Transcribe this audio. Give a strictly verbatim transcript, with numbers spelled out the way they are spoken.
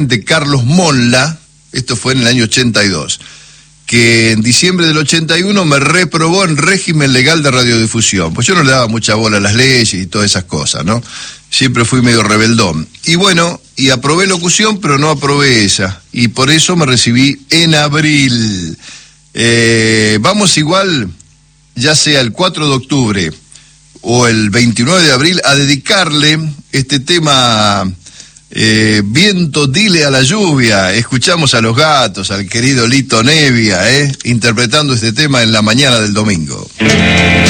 de Carlos Monla, esto fue en el año ochenta y dos, que en diciembre del ochenta y uno me reprobó en régimen legal de radiodifusión, pues yo no le daba mucha bola a las leyes y todas esas cosas, ¿no? Siempre fui medio rebeldón. Y bueno, y aprobé locución, pero no aprobé esa, y por eso me recibí en abril. Eh, vamos igual, ya sea el cuatro de octubre o el veintinueve de abril, a dedicarle este tema... Eh, viento, dile a la lluvia. Escuchamos a Los Gatos, al querido Lito Nevia, eh, interpretando este tema en la mañana del domingo.